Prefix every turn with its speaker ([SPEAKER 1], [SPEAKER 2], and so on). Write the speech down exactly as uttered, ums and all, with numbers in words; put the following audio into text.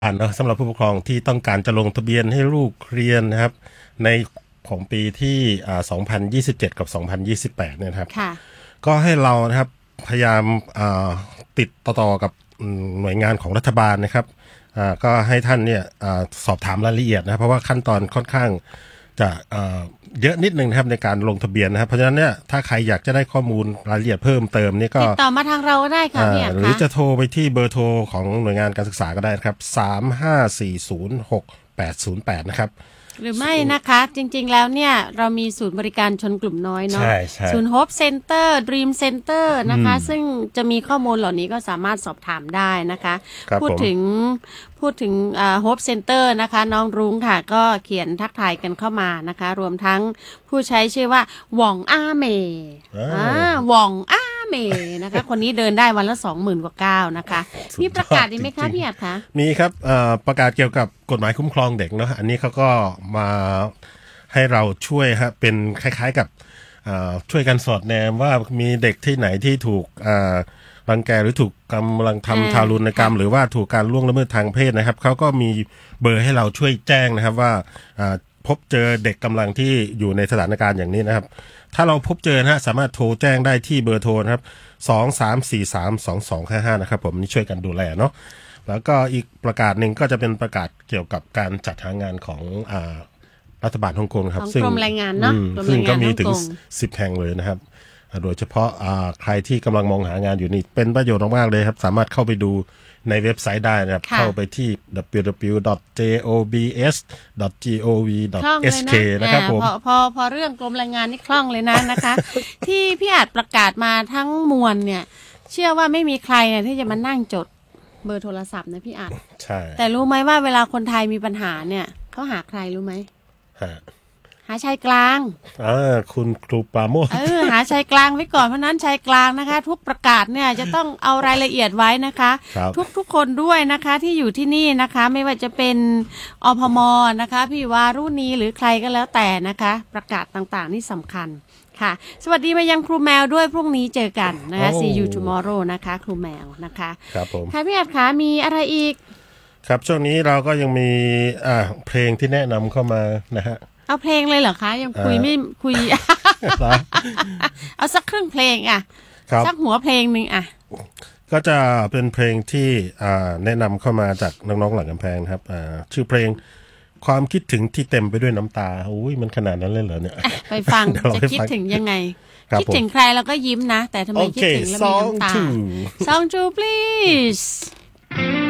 [SPEAKER 1] อ่านนะสำหรับผู้ปกครองที่ต้องการจะลงทะเบียนให้ลูกเรียนนะครับในของปีที่อ่าสองพันยี่สิบเจ็ดกับสองพันยี่สิบแปดเนี่ยครับก็ให้เรานะครับพยายามอ่าติดต่อกับหน่วยงานของรัฐบาลนะครับอ่าก็ให้ท่านเนี่ยอ่าสอบถามรายละเอียดนะเพราะว่าขั้นตอนค่อนข้างจะอ่าเยอะนิดนึงนะครับในการลงทะเบียนนะครับเพราะฉะนั้นเนี่ยถ้าใครอยากจะได้ข้อมูลรายละเอียดเพิ่มเติมนี่ก็
[SPEAKER 2] ติดต่อมาทางเราก็ได้ค่ะพี่อัด
[SPEAKER 1] หรือจะโทรไปที่เบอร์โทรของหน่วยงานการศึกษาก็ได้ครับสามห้าสี่ศูนย์หกแปดศูนย์แปดนะครับ
[SPEAKER 2] หรือไม่นะคะจริงๆแล้วเนี่ยเรามีศูนย์บริการชนกลุ่มน้อยเนาะศูนย์ Hope Center Dream Center นะคะซึ่งจะมีข้อมูลเหล่านี้ก็สามารถสอบถามได้นะคะพูดถึงพูดถึงอ่า Hope Center นะคะน้องรุ้งค่ะก็เขียนทักทายกันเข้ามานะคะรวมทั้งผู้ใช้ชื่อว่าหว่องอ้าเมอ่าหว่องอ้าเมนะคะคนนี้เดินได้วันละ สองหมื่น กว่าก้าวนะคะมีประกาศอีกไหมคะพี่อัดคะ
[SPEAKER 1] มีครับประกาศเกี่ยวกับกฎหมายคุ้มครองเด็กเนาะอันนี้เขาก็มาให้เราช่วยฮะเป็นคล้ายๆกับช่วยกันสอดแนมว่ามีเด็กที่ไหนที่ถูกรังแกหรือถูกกำลังทำทารุณกรรมหรือว่าถูกการล่วงละเมิดทางเพศนะครับเขาก็มีเบอร์ให้เราช่วยแจ้งนะครับว่าพบเจอเด็กกำลังที่อยู่ในสถานการณ์อย่างนี้นะครับถ้าเราพบเจอนะฮะสามารถโทรแจ้งได้ที่เบอร์โทรนะครับสองสามสี่สามสองสองห้าห้านะครับผมนี่ช่วยกันดูแลเนาะแล้วก็อีกประกาศหนึ่งก็จะเป็นประกาศเกี่ยวกับการจัดหางานของอ่ารัฐบาลฮ่องกงครับ
[SPEAKER 2] ซึ่งกรมแรงงานเนาะ
[SPEAKER 1] ซึ่งก็มีถึงสิบแห่งเลยนะครับโดยเฉพาะใครที่กำลังมองหางานอยู่นี่เป็นประโยชน์มากๆเลยครับสามารถเข้าไปดูในเว็บไซต์ได้นะครับเข้าไปที่ ดับเบิลยู ดับเบิลยู ดับเบิลยู ดอท เจ โอ บี เอส ดอท จี โอ วี ดอท เอส เค นะครับผม
[SPEAKER 2] พอพอพอเรื่องกรมแรงงานนี่คล่องเลยนะนะคะ ที่พี่อาจประกาศมาทั้งมวลเนี่ยเชื่อว่าไม่มีใครเนี่ยที่จะมานั่งจดเบอร์โทรศัพท์นะพี่อาจ
[SPEAKER 1] ใช่
[SPEAKER 2] แต่รู้ไหมว่าเวลาคนไทยมีปัญหาเนี่ยเขาหาใครรู้ไหม
[SPEAKER 1] หา
[SPEAKER 2] หาชายกลาง
[SPEAKER 1] อ่าคุณครูปราโมช
[SPEAKER 2] เออหาชายกลางไว้ก่อนเพราะนั้นชายกลางนะคะทุกประกาศเนี่ยจะต้องเอารายละเอียดไว้นะคะทุกทุกคนด้วยนะคะที่อยู่ที่นี่นะคะไม่ว่าจะเป็นอพมนะคะพี่วารุณีหรือใครก็แล้วแต่นะคะประกาศต่างๆนี่สำคัญค่ะสวัสดีมายังครูแมวด้วยพรุ่งนี้เจอกันนะคะ see you tomorrow นะคะครูแมวนะคะ
[SPEAKER 1] ครับผม
[SPEAKER 2] ค่ะพี่อัดคะมีอะไรอีก
[SPEAKER 1] ครับช่วงนี้เราก็ยังมีอ่าเพลงที่แนะนำเข้ามานะฮะ
[SPEAKER 2] เอาเพลงเลยเหรอคะยังคุยไม่คุย เอาสักครึ่งเพลงอ่ะสักหัวเพลงหนึ่งอ่ะ
[SPEAKER 1] ก็จะเป็นเพลงที่อ่าแนะนำเข้ามาจากน้องๆหลังกำแพงครับอ่าชื่อเพลงความคิดถึงที่เต็มไปด้วยน้ำตาอุ้ยมันขนาดนั้นเลยเหรอเนี่ย
[SPEAKER 2] ไปฟังจะคิดถึงยังไงคิดถึงใครเราก็ยิ้มนะแต่ทำไมคิดถึงแล้วมีน้ำตา Song two please